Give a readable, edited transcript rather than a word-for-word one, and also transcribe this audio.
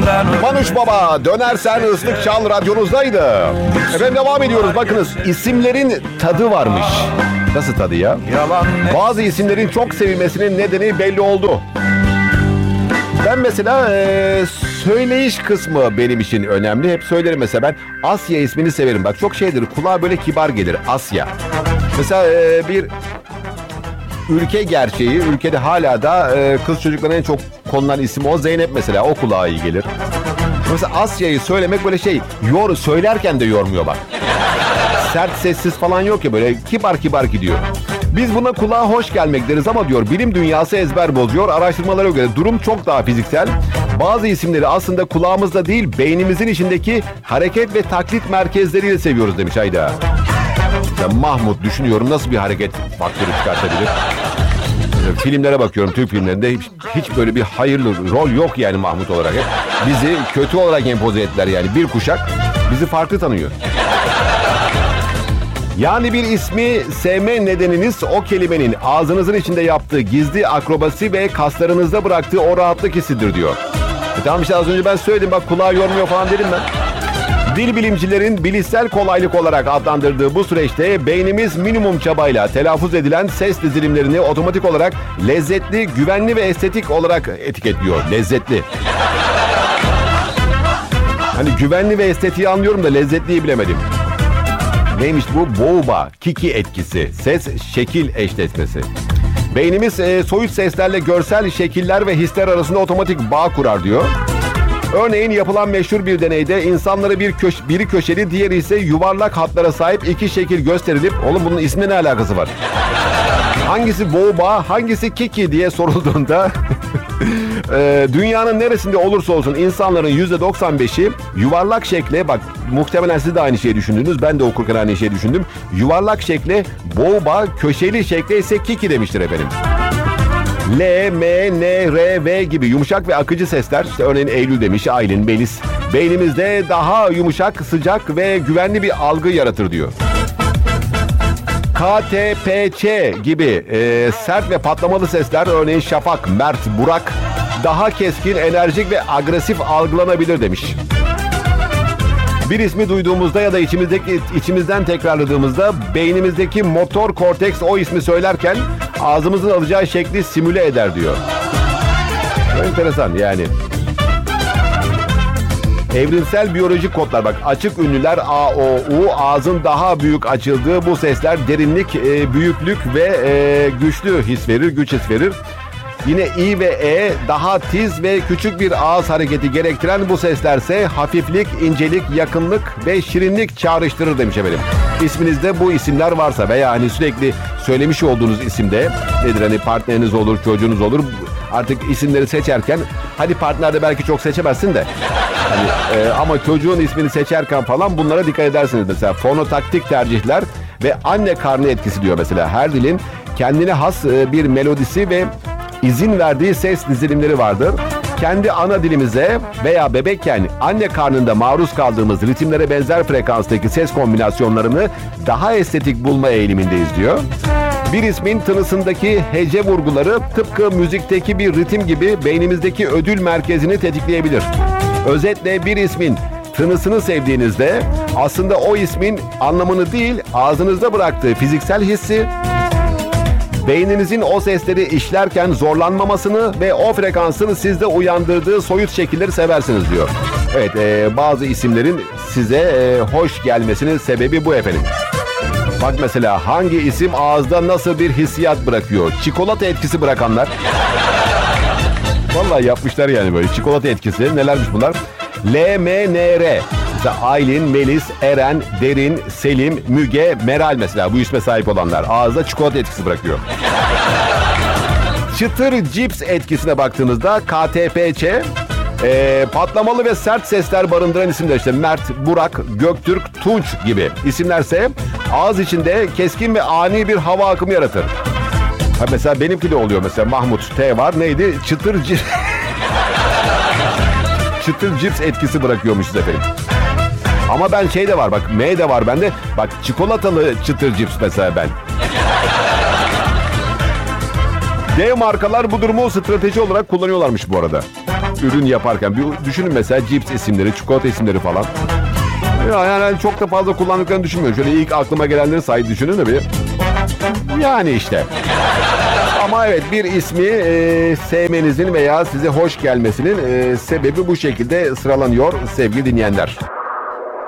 Manuş Baba, Dönersen Islık Çal radyonuzdaydı. Efendim devam ediyoruz. Bakınız, isimlerin tadı varmış. Nasıl tadı ya? Bazı isimlerin çok sevilmesinin nedeni belli oldu. Ben mesela söyleyiş kısmı benim için önemli. Hep söylerim mesela, ben Asya ismini severim. Bak çok şeydir, kulağa böyle kibar gelir Asya. Mesela bir ülke gerçeği, ülkede hala da kız çocukların en çok konulan isim o. Zeynep mesela, o kulağa iyi gelir. Mesela Asya'yı söylemek böyle şey, söylerken de yormuyor bak. Sert sessiz falan yok ya, böyle kibar kibar gidiyor. Biz buna kulağa hoş gelmek deriz ama diyor bilim dünyası ezber bozuyor. Araştırmalara göre durum çok daha fiziksel. Bazı isimleri aslında kulağımızda değil, beynimizin içindeki hareket ve taklit merkezleriyle seviyoruz demiş Ayda. Ya Mahmut, düşünüyorum nasıl bir hareket faktörü çıkartabilir? Filmlere bakıyorum, Türk filmlerinde hiç böyle bir hayırlı rol yok yani Mahmut olarak. Hep bizi kötü olarak empoze ettiler yani. Bir kuşak bizi farklı tanıyor. Yani bir ismi sevme nedeniniz o kelimenin ağzınızın içinde yaptığı gizli akrobasi ve kaslarınızda bıraktığı o rahatlık hissidir diyor. Tamam işte, az önce ben söyledim, bak kulağa yormuyor falan dedim ben. Dil bilimcilerin bilişsel kolaylık olarak adlandırdığı bu süreçte beynimiz minimum çabayla telaffuz edilen ses dizilimlerini otomatik olarak lezzetli, güvenli ve estetik olarak etiketliyor. Lezzetli. Hani güvenli ve estetiği anlıyorum da lezzetliyi bilemedim. Neymiş bu? Boğba, kiki etkisi, ses şekil eşleşmesi. Beynimiz soyut seslerle görsel şekiller ve hisler arasında otomatik bağ kurar diyor. Örneğin yapılan meşhur bir deneyde insanlara biri köşeli, diğeri ise yuvarlak hatlara sahip iki şekil gösterilip, oğlum bunun ismine ne alakası var? Hangisi boğba, hangisi kiki diye sorulduğunda dünyanın neresinde olursa olsun insanların %95'i yuvarlak şekle, bak muhtemelen siz de aynı şeyi düşündünüz, ben de okurken aynı şeyi düşündüm. Yuvarlak şekle boğba, köşeli şekle ise kiki demiştir efendim. L, M, N, R, V gibi yumuşak ve akıcı sesler, işte örneğin Eylül demiş, Aylin, Melis, beynimizde daha yumuşak, sıcak ve güvenli bir algı yaratır diyor. K, T, P, Ç gibi sert ve patlamalı sesler, örneğin Şafak, Mert, Burak, daha keskin, enerjik ve agresif algılanabilir demiş. Bir ismi duyduğumuzda ya da içimizden tekrarladığımızda beynimizdeki motor korteks o ismi söylerken ağzımızın alacağı şekli simüle eder diyor. Enteresan yani. Evrimsel biyolojik kodlar, bak açık ünlüler A, O, U, ağzın daha büyük açıldığı bu sesler derinlik, büyüklük ve güçlü his verir, güç his verir. Yine İ ve E daha tiz ve küçük bir ağız hareketi gerektiren bu seslerse hafiflik, incelik, yakınlık ve şirinlik çağrıştırır demiş efendim. İsminizde bu isimler varsa veya hani sürekli söylemiş olduğunuz isimde nedir, hani partneriniz olur, çocuğunuz olur, artık isimleri seçerken, hadi partnerde belki çok seçemezsin de hani, ama çocuğun ismini seçerken falan bunlara dikkat edersiniz. Mesela fonotaktik tercihler ve anne karnı etkisi diyor mesela. Her dilin kendine has bir melodisi ve izin verdiği ses dizilimleri vardır. Kendi ana dilimize veya bebekken anne karnında maruz kaldığımız ritimlere benzer frekanstaki ses kombinasyonlarını daha estetik bulma eğilimindeyiz diyor. Bir ismin tınısındaki hece vurguları tıpkı müzikteki bir ritim gibi beynimizdeki ödül merkezini tetikleyebilir. Özetle bir ismin tınısını sevdiğinizde aslında o ismin anlamını değil, ağzınızda bıraktığı fiziksel hissi, beyninizin o sesleri işlerken zorlanmamasını ve o frekansın sizde uyandırdığı soyut şekilleri seversiniz diyor. Evet, bazı isimlerin size hoş gelmesinin sebebi bu efendim. Bak mesela hangi isim ağızda nasıl bir hissiyat bırakıyor? Çikolata etkisi bırakanlar. Vallahi yapmışlar yani böyle çikolata etkisi. Nelermiş bunlar? L, M, N, R. Mesela Aylin, Melis, Eren, Derin, Selim, Müge, Meral mesela bu isme sahip olanlar. Ağızda çikolata etkisi bırakıyor. Çıtır cips etkisine baktığınızda KTPÇ, patlamalı ve sert sesler barındıran isimler işte Mert, Burak, Göktürk, Tunç gibi isimlerse ağız içinde keskin ve ani bir hava akımı yaratır. Ha mesela benimki de oluyor mesela Mahmut T var, neydi? Çıtır cips. Çıtır cips etkisi bırakıyormuşuz efendim. Ama ben şey de var bak, M de var bende. Bak çikolatalı çıtır cips mesela ben. Dev markalar bu durumu strateji olarak kullanıyorlarmış bu arada. ürün yaparken. Bir düşünün mesela cips isimleri, çikolata isimleri falan. Yani çok da fazla kullandıklarını düşünmüyorum. Şöyle ilk aklıma gelenleri sayı düşünün de bir. Yani işte. Ama evet, bir ismi sevmenizin veya size hoş gelmesinin sebebi bu şekilde sıralanıyor sevgili dinleyenler.